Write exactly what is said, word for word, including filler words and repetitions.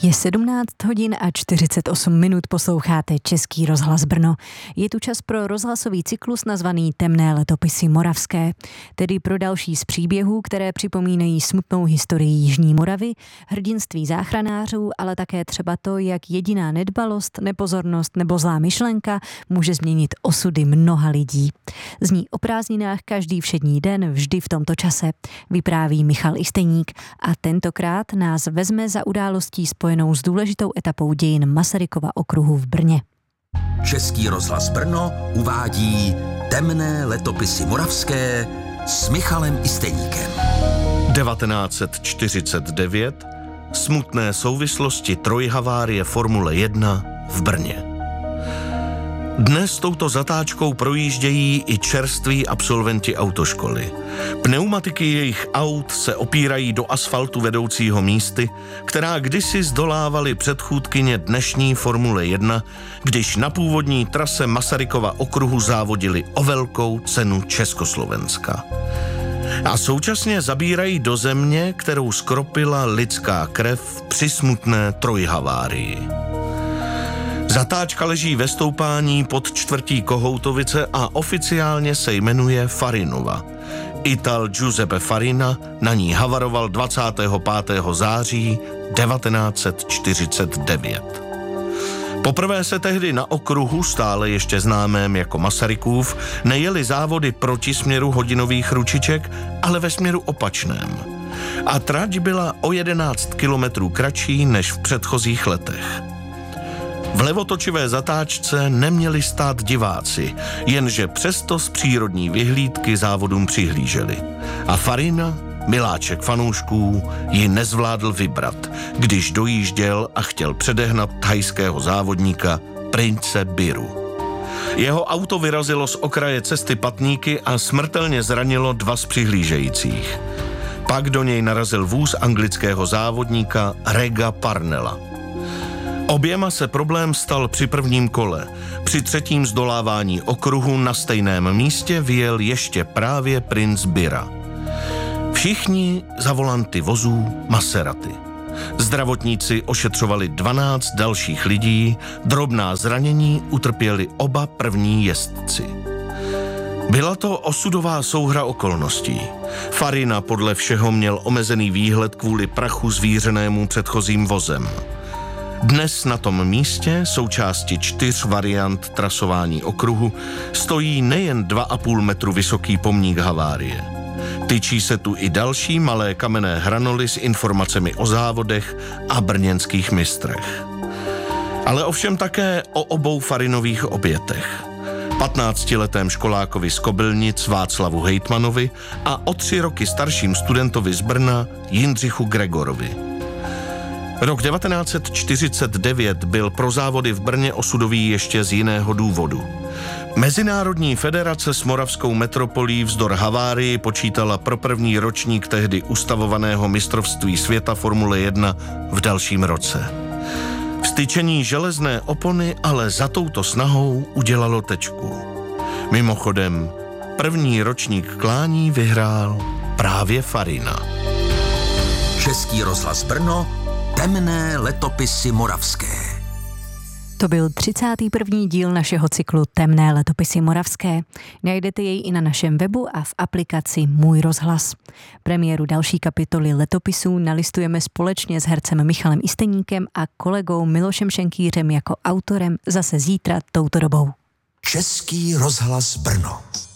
Je sedmnáct hodin a čtyřicet osm minut, posloucháte Český rozhlas Brno. Je tu čas pro rozhlasový cyklus nazvaný Temné letopisy moravské, tedy pro další z příběhů, které připomínají smutnou historii Jižní Moravy, hrdinství záchranářů, ale také třeba to, jak jediná nedbalost, nepozornost nebo zlá myšlenka může změnit osudy mnoha lidí. Zní o prázdninách každý všední den, vždy v tomto čase, vypráví Michal Isteník a tentokrát nás vezme za událostí spojenou s důležitou etapou dějin Masarykova okruhu v Brně. Český rozhlas Brno uvádí Temné letopisy moravské s Michalem Isteníkem. devatenáct set čtyřicet devět. Smutné souvislosti trojhavárie Formule jedna v Brně. Dnes touto zatáčkou projíždějí i čerství absolventi autoškoly. Pneumatiky jejich aut se opírají do asfaltu vedoucího místy, která kdysi zdolávaly předchůdkyně dnešní Formule jedna, když na původní trase Masarykova okruhu závodili o velkou cenu Československa. A současně zabírají do země, kterou skropila lidská krev při smutné trojhavárii. Zatáčka leží ve stoupání pod čtvrtí Kohoutovice a oficiálně se jmenuje Farinova. Ital Giuseppe Farina na ní havaroval dvacátého pátého září devatenáct set čtyřicet devět. Poprvé se tehdy na okruhu, stále ještě známém jako Masarykův, nejeli závody proti směru hodinových ručiček, ale ve směru opačném. A trať byla o jedenáct kilometrů kratší než v předchozích letech. V levotočivé zatáčce neměli stát diváci, jenže přesto z přírodní vyhlídky závodům přihlíželi. A Farina, miláček fanoušků, ji nezvládl vybrat, když dojížděl a chtěl předehnat thajského závodníka Prince Biru. Jeho auto vyrazilo z okraje cesty patníky a smrtelně zranilo dva z přihlížejících. Pak do něj narazil vůz anglického závodníka Rega Parnella. Oběma se problém stal při prvním kole. Při třetím zdolávání okruhu na stejném místě vyjel ještě právě princ Bira. Všichni za volanty vozů Maserati. Zdravotníci ošetřovali dvanáct dalších lidí, drobná zranění utrpěli oba první jezdci. Byla to osudová souhra okolností. Farina podle všeho měl omezený výhled kvůli prachu zvířenému předchozím vozem. Dnes na tom místě, součásti čtyř variant trasování okruhu, stojí nejen dva a půl metru vysoký pomník havárie. Tyčí se tu i další malé kamenné hranoly s informacemi o závodech a brněnských mistrech. Ale ovšem také o obou Farinových obětech. patnáctiletém školákovi z Kobylnic Václavu Hejtmanovi a o tři roky starším studentovi z Brna Jindřichu Gregorovi. Rok devatenáct set čtyřicet devět byl pro závody v Brně osudový ještě z jiného důvodu. Mezinárodní federace s moravskou metropolí vzdor havárii počítala pro první ročník tehdy ustavovaného mistrovství světa Formule jedna v dalším roce. Vstyčení železné opony ale za touto snahou udělalo tečku. Mimochodem, první ročník klání vyhrál právě Farina. Český rozhlas Brno, Temné letopisy moravské. To byl třicátý první díl našeho cyklu Temné letopisy moravské. Najdete jej i na našem webu a v aplikaci Můj rozhlas. Premiéru další kapitoly letopisů nalistujeme společně s hercem Michalem Isteníkem a kolegou Milošem Šenkýřem jako autorem zase zítra touto dobou. Český rozhlas Brno.